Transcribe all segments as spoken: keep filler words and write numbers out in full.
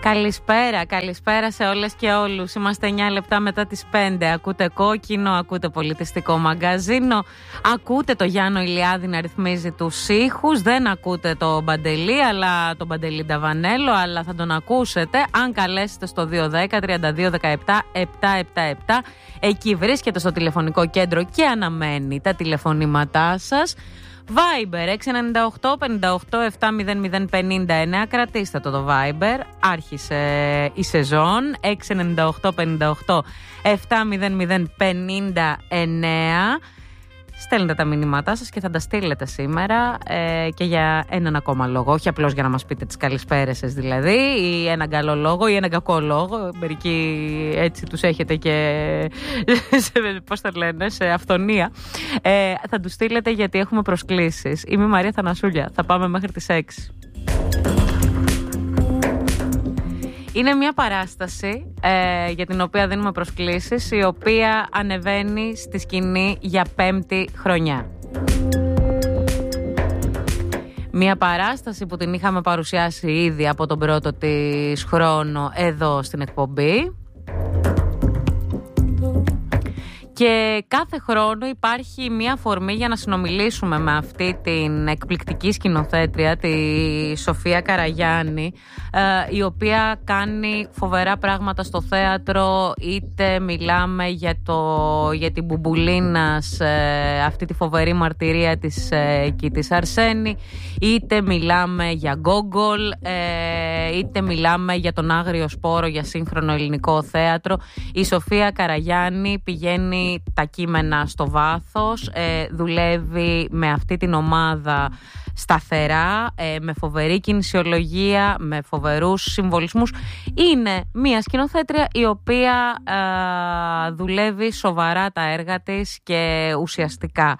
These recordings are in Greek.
Καλησπέρα, καλησπέρα σε όλες και όλους. Είμαστε εννιά λεπτά μετά τις πέντε. Ακούτε Κόκκινο, ακούτε Πολιτιστικό Μαγκαζίνο, ακούτε το Γιάννο Ηλιάδη να ρυθμίζει τους ήχους. Δεν ακούτε το Μπαντελή, αλλά τον Μπαντελή Νταβανέλο, αλλά θα τον ακούσετε αν καλέσετε στο δύο ένα μηδέν τριάντα δύο δεκαεπτά επτακόσια εβδομήντα επτά. Εκεί βρίσκεται στο τηλεφωνικό κέντρο και αναμένει τα τηλεφωνήματά σας. Viber έξι εννιά οκτώ πέντε οκτώ επτά μηδέν μηδέν πέντε εννέα. Κρατήστε το το Viber. Άρχισε η σεζόν. έξι εννιά οκτώ πέντε οκτώ επτά μηδέν μηδέν πέντε εννέα. Στέλνετε τα μηνύματά σας και θα τα στείλετε σήμερα ε, και για έναν ακόμα λόγο. Όχι απλώς για να μας πείτε τις καλησπέρες σας δηλαδή, ή έναν καλό λόγο ή έναν κακό λόγο. Μερικοί έτσι τους έχετε και σε, πώς το λένε, σε αυθονία. Ε, θα τους στείλετε γιατί έχουμε προσκλήσεις. Είμαι η Μαρία Θανασούλια. Θα πάμε μέχρι τις έξι. Είναι μια παράσταση ε, για την οποία δίνουμε προσκλήσεις, η οποία ανεβαίνει στη σκηνή για πέμπτη χρονιά. Μια παράσταση που την είχαμε παρουσιάσει ήδη από τον πρώτο της χρόνο εδώ στην εκπομπή. Και κάθε χρόνο υπάρχει μια αφορμή για να συνομιλήσουμε με αυτή την εκπληκτική σκηνοθέτρια, τη Σοφία Καραγιάννη, η οποία κάνει φοβερά πράγματα στο θέατρο, είτε μιλάμε για, το, για την Μπουμπουλίνας, αυτή τη φοβερή μαρτυρία της εκεί της Αρσένη, είτε μιλάμε για Γκόγκολ, είτε μιλάμε για τον Άγριο Σπόρο, για σύγχρονο ελληνικό θέατρο. Η Σοφία Καραγιάννη πηγαίνει τα κείμενα στο βάθος, ε, δουλεύει με αυτή την ομάδα σταθερά, ε, με φοβερή κινησιολογία, με φοβερούς συμβολισμούς. Είναι μια σκηνοθέτρια η οποία ε, δουλεύει σοβαρά τα έργα της και ουσιαστικά.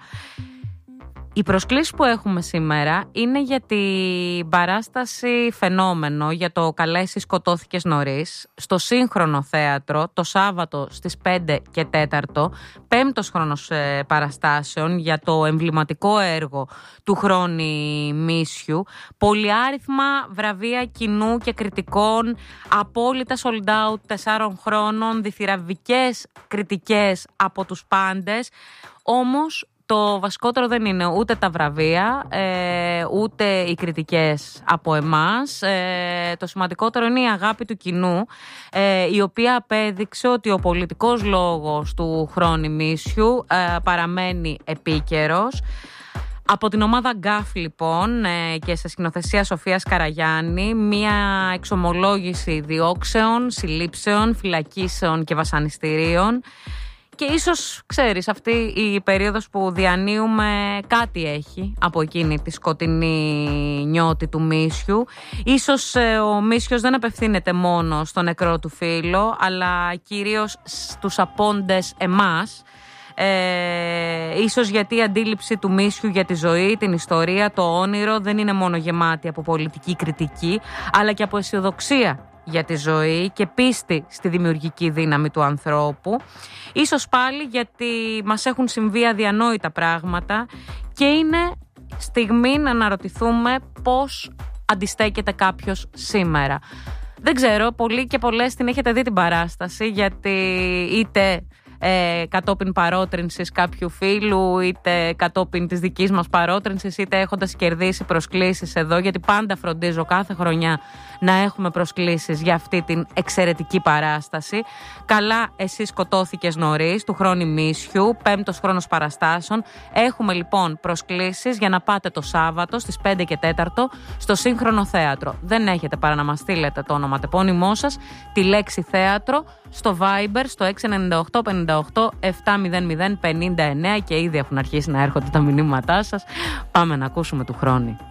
Οι προσκλήσεις που έχουμε σήμερα είναι για την παράσταση Φαινόμενο, για το «Καλέσει σκοτώθηκες νωρίς», στο Σύγχρονο Θέατρο, το Σάββατο στις πέντε και τέταρτο, πέμπτος χρόνος ε, παραστάσεων για το εμβληματικό έργο του Χρόνη Μίσιου. Πολυάριθμα βραβεία κοινού και κριτικών, απόλυτα sold out τεσσάρων χρόνων, διθυραβικές κριτικές από τους πάντες. Όμως το βασικότερο δεν είναι ούτε τα βραβεία, ε, ούτε οι κριτικές από εμάς. Ε, το σημαντικότερο είναι η αγάπη του κοινού, ε, η οποία απέδειξε ότι ο πολιτικός λόγος του Χρόνη Μίσιου ε, παραμένει επίκαιρος. Από την ομάδα γκάφ λοιπόν ε, και σε σκηνοθεσία Σοφίας Καραγιάννη, μία εξομολόγηση διώξεων, συλλήψεων, φυλακίσεων και βασανιστήριων. Και ίσως, ξέρεις, αυτή η περίοδος που διανύουμε κάτι έχει από εκείνη τη σκοτεινή νιώτη του Μίσιου. Ίσως ε, ο Μίσιος δεν απευθύνεται μόνο στο νεκρό του φίλο, αλλά κυρίως στους απόντες εμάς. Ε, ίσως γιατί η αντίληψη του Μίσιου για τη ζωή, την ιστορία, το όνειρο δεν είναι μόνο γεμάτη από πολιτική κριτική, αλλά και από αισιοδοξία για τη ζωή και πίστη στη δημιουργική δύναμη του ανθρώπου. Ίσως πάλι γιατί μας έχουν συμβεί αδιανόητα πράγματα και είναι στιγμή να αναρωτηθούμε πώς αντιστέκεται κάποιος σήμερα. Δεν ξέρω, πολλοί και πολλές την έχετε δει την παράσταση, γιατί είτε Ε, κατόπιν παρότρινσης κάποιου φίλου, είτε κατόπιν της δικής μας παρότρινσης, είτε έχοντας κερδίσει προσκλήσεις εδώ, γιατί πάντα φροντίζω κάθε χρονιά να έχουμε προσκλήσεις για αυτή την εξαιρετική παράσταση. Καλά, εσύ σκοτώθηκες νωρίς, του Χρόνη Μίσιου, πέμπτος χρόνος παραστάσεων. Έχουμε λοιπόν προσκλήσεις για να πάτε το Σάββατο στις πέντε και τέταρτο στο Σύγχρονο Θέατρο. Δεν έχετε παρά να μας στείλετε το ονοματεπώνυμό σας, τη λέξη θέατρο, στο Viber, στο έξι εννιά οκτώ πέντε οκτώ επτά μηδέν μηδέν πέντε εννέα, και ήδη έχουν αρχίσει να έρχονται τα μηνύματά σας. Πάμε να ακούσουμε του Χρόνη.